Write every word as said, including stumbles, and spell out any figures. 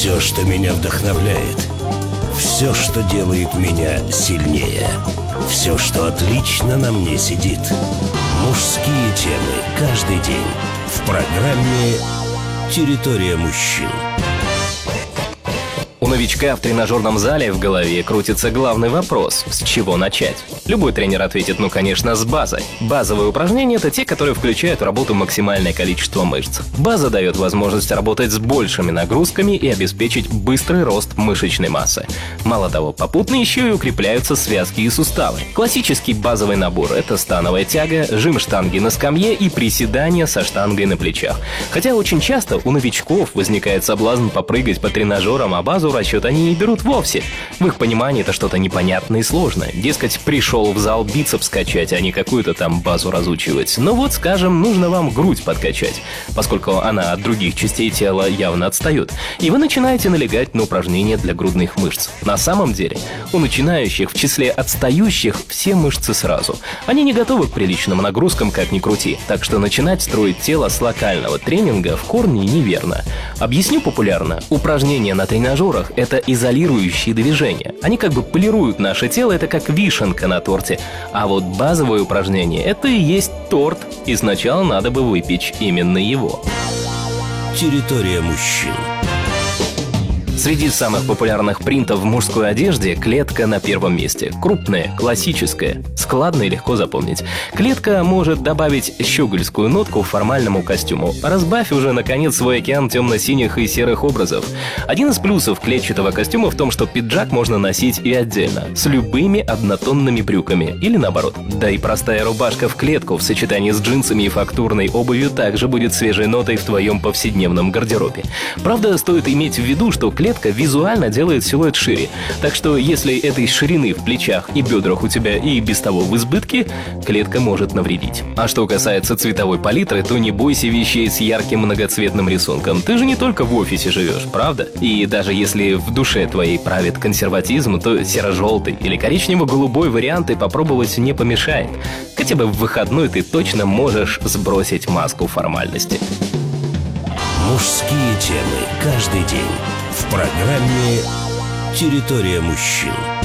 Все, что меня вдохновляет, все, что делает меня сильнее, все, что отлично на мне сидит. Мужские темы каждый день в программе «Территория мужчин». У новичка в тренажерном зале в голове крутится главный вопрос – с чего начать? Любой тренер ответит, ну, конечно, с базы. Базовые упражнения – это те, которые включают в работу максимальное количество мышц. База дает возможность работать с большими нагрузками и обеспечить быстрый рост мышечной массы. Мало того, попутно еще и укрепляются связки и суставы. Классический базовый набор – это становая тяга, жим штанги на скамье и приседания со штангой на плечах. Хотя очень часто у новичков возникает соблазн попрыгать по тренажерам, а базу в расчет они не берут вовсе. В их понимании это что-то непонятное и сложное. Дескать, пришел в зал бицепс качать, а не какую-то там базу разучивать. Но вот, скажем, нужно вам грудь подкачать, поскольку она от других частей тела явно отстает. И вы начинаете налегать на упражнения для грудных мышц. На самом деле, у начинающих в числе отстающих все мышцы сразу. Они не готовы к приличным нагрузкам, как ни крути. Так что начинать строить тело с локального тренинга в корне неверно. Объясню популярно. Упражнения на тренажерах – это изолирующие движения. Они как бы полируют наше тело, это как вишенка на торте. А вот базовые упражнения – это и есть торт, и сначала надо бы выпечь именно его. Территория мужчин. Среди самых популярных принтов в мужской одежде клетка на первом месте. Крупная, классическая, складно и легко запомнить. Клетка может добавить щегольскую нотку формальному костюму. Разбавь уже, наконец, свой океан темно-синих и серых образов. Один из плюсов клетчатого костюма в том, что пиджак можно носить и отдельно, с любыми однотонными брюками, или наоборот. Да и простая рубашка в клетку в сочетании с джинсами и фактурной обувью также будет свежей нотой в твоем повседневном гардеробе. Правда, стоит иметь в виду, что клетка визуально делает силуэт шире, так что если этой ширины в плечах и бедрах у тебя и без того в избытке, клетка может навредить. А что касается цветовой палитры, то не бойся вещей с ярким многоцветным рисунком. Ты же не только в офисе живешь, правда? И даже если в душе твоей правит консерватизм, то серо-желтый или коричнево-голубой варианты попробовать не помешает. Хотя бы в выходной ты точно можешь сбросить маску формальности. Мужские темы каждый день в программе «Территория мужчин».